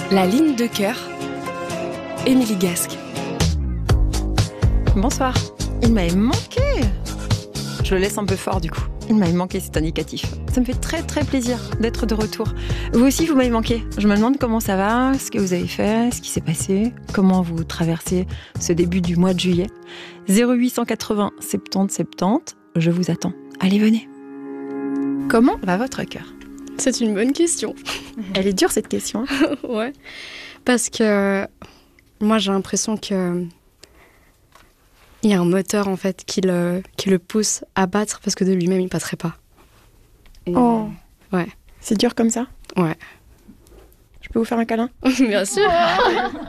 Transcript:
La ligne de cœur, Émilie Gasque. Bonsoir. Il m'avait manqué. Je le laisse un peu fort du coup. Il m'avait manqué, c'est indicatif. Ça me fait très très plaisir d'être de retour. Vous aussi, vous m'avez manqué. Je me demande comment ça va, ce que vous avez fait, ce qui s'est passé, comment vous traversez ce début du mois de juillet. 0880 70 70, je vous attends. Allez, venez. Comment va votre cœur ? C'est une bonne question. Elle est dure cette question. Ouais. Parce que moi j'ai l'impression que il y a un moteur en fait qui le pousse à battre parce que de lui-même il passerait pas. Et Oh. Ouais. C'est dur comme ça ? Ouais. Je peux vous faire un câlin ? Bien sûr.